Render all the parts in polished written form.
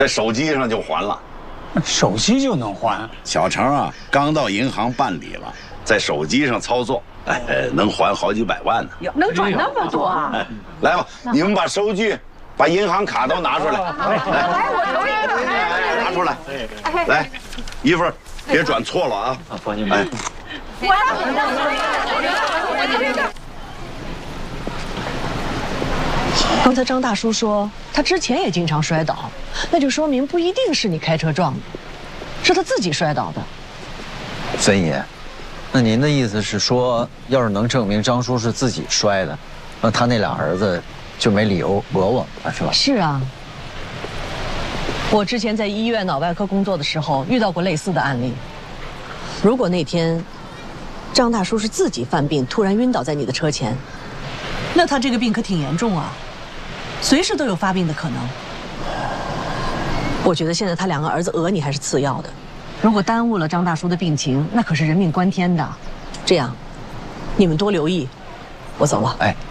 在手机上就还了。 手机就能还？ 小程啊，刚到银行办理了，在手机上操作，能还好几百万呢。 能转那么多啊？ 来吧，你们把收据、把银行卡都拿出来。 来，我头一个。 拿出来。来，一份，别转错了啊。 放心吧。 刚才张大叔说他之前也经常摔倒，那就说明不一定是你开车撞的，是他自己摔倒的。 孙爷，那您的意思是说，要是能证明张叔是自己摔的，那他那俩儿子就没理由讹我了，是吧？ 是啊，我之前在医院脑外科工作的时候遇到过类似的案例。如果那天张大叔是自己犯病突然晕倒在你的车前，那他这个病可挺严重啊，随时都有发病的可能。我觉得现在他两个儿子讹你还是次要的，如果耽误了张大叔的病情，那可是人命关天的。这样，你们多留意。我走了。哎。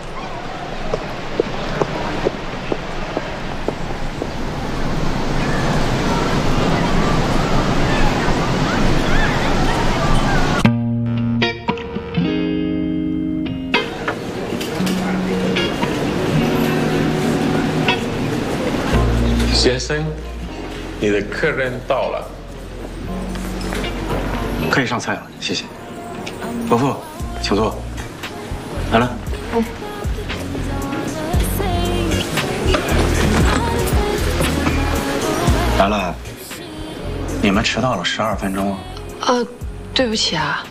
先生，你的客人到了， 可以上菜了，谢谢。伯父，请坐。来了。来了，你们迟到了12分钟。 对不起啊。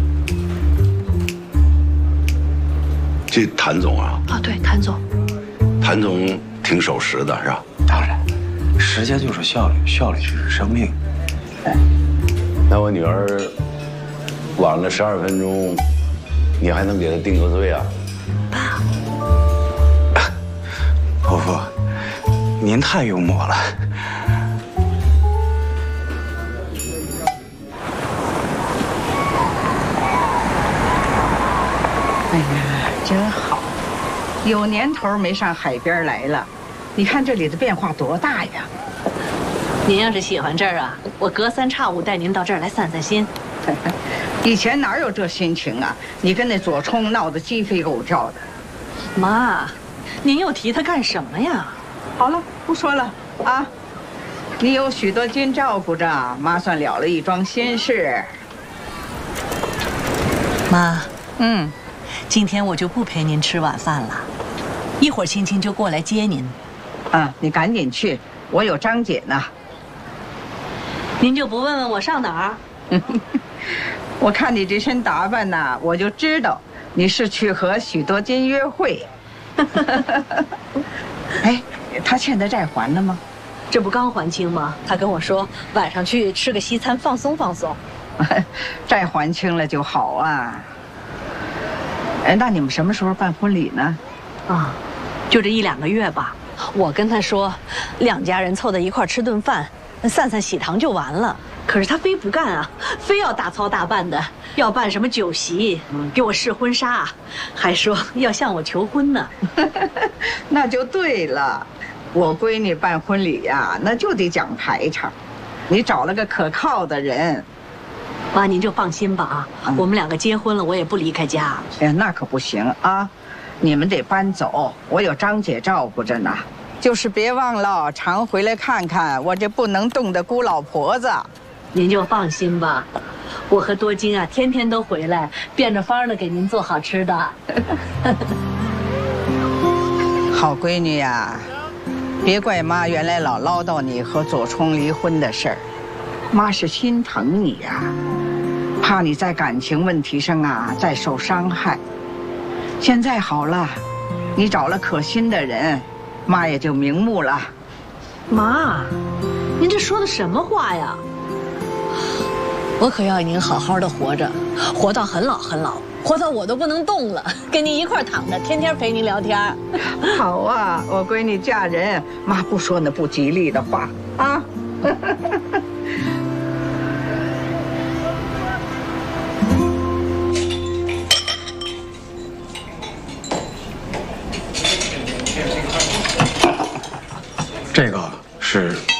这谭总啊？ 啊，对，谭总。 谭总挺守时的，是吧？ 当然。时间就是效率，效率就是生命。哎， 那我女儿晚了12分钟，你还能给她定个罪啊？ 爸， 伯父，您太幽默了。 哎呀，真好，有年头没上海边来了。你看这里的变化多大呀！ 您要是喜欢这儿啊，我隔三差五带您到这儿来散散心。 以前哪有这心情啊？你跟那左冲闹得鸡飞狗跳的。 妈，您又提他干什么呀？ 好了，不说了啊。你有许多金照顾着，妈算了了一桩心事。 妈，今天我就不陪您吃晚饭了，一会儿青青就过来接您。 你赶紧去，我有张姐呢。 您就不问问我上哪儿？ 我看你这身打扮呐，我就知道你是去和许多金约会。哎，他欠的债还了吗？ 这不刚还清吗？他跟我说晚上去吃个西餐放松放松。 债还清了就好啊。那你们什么时候办婚礼呢？ 就这1-2个月吧。我跟他说，2家人凑在一块吃顿饭，散散喜糖就完了。可是他非不干啊，非要大操大办的，要办什么酒席，给我试婚纱，还说要向我求婚呢。 那就对了，我闺女办婚礼呀，那就得讲排场。你找了个可靠的人。 妈，您就放心吧啊，我们2个结婚了，我也不离开家。 哎，那可不行啊。你们得搬走，我有张姐照顾着呢。就是别忘了常回来看看我这不能动的姑老婆子。 您就放心吧，我和多金啊，天天都回来，变着法的给您做好吃的。 好闺女呀，别怪妈原来老唠叨你和左冲离婚的事儿，妈是心疼你呀，怕你在感情问题上啊再受伤害。现在好了，你找了可心的人，妈也就瞑目了。 妈，您这说的什么话呀？我可要您好好的活着，活到很老很老，活到我都不能动了，跟您一块躺着，天天陪您聊天。 好啊，我闺女嫁人，妈不说那不吉利的话啊。 这个是